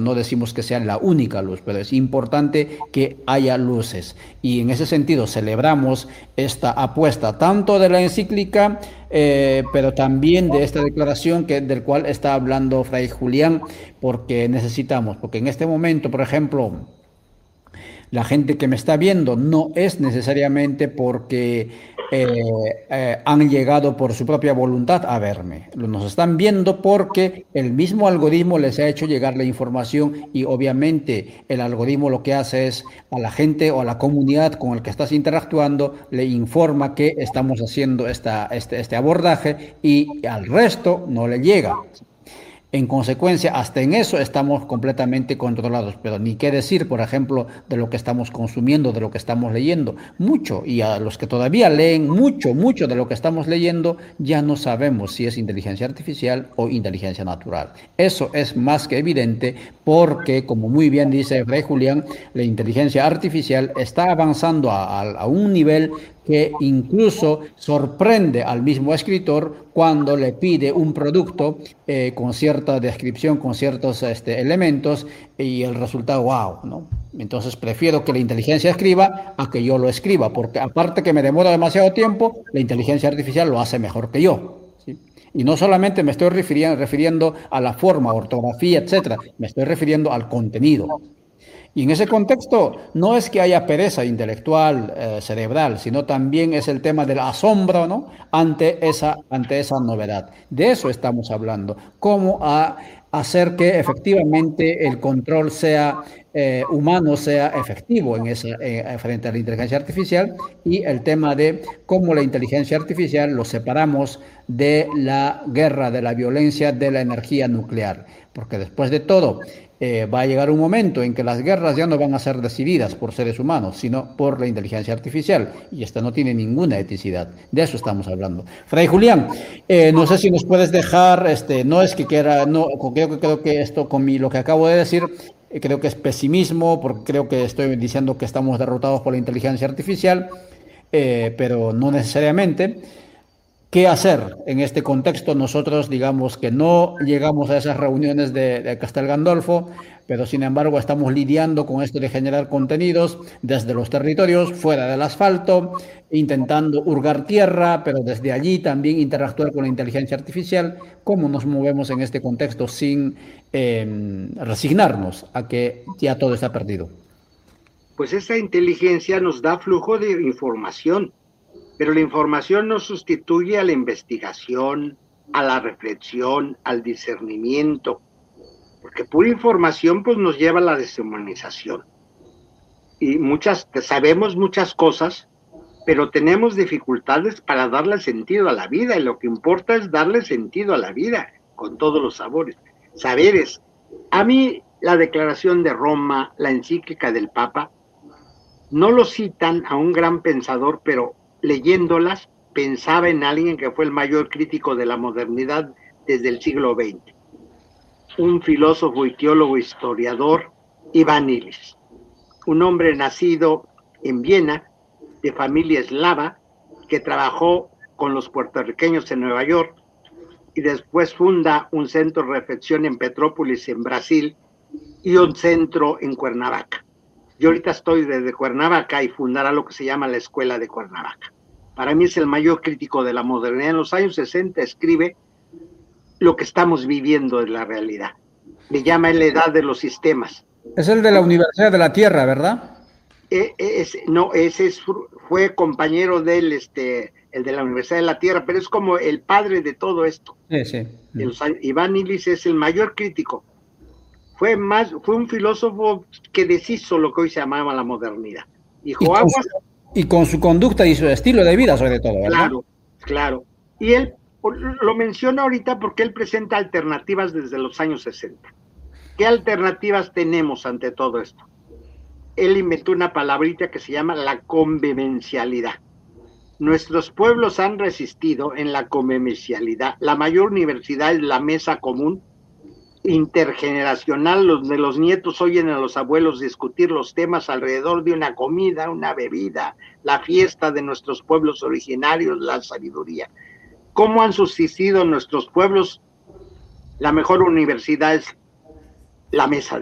no decimos que sea la única luz, pero es importante que haya luces. Y en ese sentido celebramos esta apuesta tanto de la encíclica, pero también de esta declaración del cual está hablando Fray Julián, porque necesitamos, porque en este momento, por ejemplo, la gente que me está viendo no es necesariamente porque eh, han llegado por su propia voluntad a verme. Nos están viendo porque el mismo algoritmo les ha hecho llegar la información y obviamente el algoritmo lo que hace es a la gente o a la comunidad con el que estás interactuando le informa que estamos haciendo este abordaje y al resto no le llega. En consecuencia, hasta en eso estamos completamente controlados, pero ni qué decir, por ejemplo, de lo que estamos consumiendo, de lo que estamos leyendo. Mucho, y a los que todavía leen mucho de lo que estamos leyendo, ya no sabemos si es inteligencia artificial o inteligencia natural. Eso es más que evidente porque, como muy bien dice Fray Julián, la inteligencia artificial está avanzando a un nivel que incluso sorprende al mismo escritor cuando le pide un producto con cierta descripción, con ciertos elementos y el resultado, wow, ¿no? Entonces prefiero que la inteligencia escriba a que yo lo escriba, porque aparte que me demora demasiado tiempo, la inteligencia artificial lo hace mejor que yo. ¿Sí? Y no solamente me estoy refiriendo a la forma, ortografía, etcétera, me estoy refiriendo al contenido. Y en ese contexto no es que haya pereza intelectual, cerebral, sino también es el tema del asombro, ¿no? Ante esa novedad. De eso estamos hablando. Cómo hacer que efectivamente el control sea humano, sea efectivo frente a la inteligencia artificial y el tema de cómo la inteligencia artificial lo separamos de la guerra, de la violencia, de la energía nuclear. Porque después de todo, va a llegar un momento en que las guerras ya no van a ser decididas por seres humanos, sino por la inteligencia artificial, y esta no tiene ninguna eticidad. De eso estamos hablando. Fray Julián, no sé si nos puedes dejar, no es que quiera, no, creo que esto lo que acabo de decir, creo que es pesimismo, porque creo que estoy diciendo que estamos derrotados por la inteligencia artificial, pero no necesariamente. ¿Qué hacer en este contexto? Nosotros, digamos que no llegamos a esas reuniones de Castel Gandolfo, pero sin embargo estamos lidiando con esto de generar contenidos desde los territorios, fuera del asfalto, intentando hurgar tierra, pero desde allí también interactuar con la inteligencia artificial. ¿Cómo nos movemos en este contexto sin resignarnos a que ya todo está perdido? Pues esa inteligencia nos da flujo de información, pero la información no sustituye a la investigación, a la reflexión, al discernimiento, porque pura información pues nos lleva a la deshumanización. Y sabemos muchas cosas, pero tenemos dificultades para darle sentido a la vida, y lo que importa es darle sentido a la vida, con todos los saberes. A mí la Declaración de Roma, la encíclica del Papa, no lo citan a un gran pensador, pero leyéndolas pensaba en alguien que fue el mayor crítico de la modernidad desde el siglo XX, un filósofo y teólogo historiador, Iván Illich, un hombre nacido en Viena, de familia eslava, que trabajó con los puertorriqueños en Nueva York y después funda un centro de reflexión en Petrópolis, en Brasil, y un centro en Cuernavaca. Yo ahorita estoy desde Cuernavaca y fundará lo que se llama la Escuela de Cuernavaca. Para mí es el mayor crítico de la modernidad. En los años 60 escribe lo que estamos viviendo en la realidad. Le llama la edad de los sistemas. Es el de la Universidad de la Tierra, ¿verdad? No, fue compañero de él, el de la Universidad de la Tierra, pero es como el padre de todo esto. Sí, sí. Iván Illich es el mayor crítico. Fue un filósofo que deshizo lo que hoy se llamaba la modernidad. Dijo, y con su conducta y su estilo de vida, sobre todo, ¿verdad? Claro, claro. Y él lo menciona ahorita porque él presenta alternativas desde los años 60. ¿Qué alternativas tenemos ante todo esto? Él inventó una palabrita que se llama la convivencialidad. Nuestros pueblos han resistido en la convivencialidad. La mayor universidad es la mesa común intergeneracional, donde los nietos oyen a los abuelos discutir los temas alrededor de una comida, una bebida, la fiesta de nuestros pueblos originarios, la sabiduría. ¿Cómo han subsistido nuestros pueblos? La mejor universidad es la mesa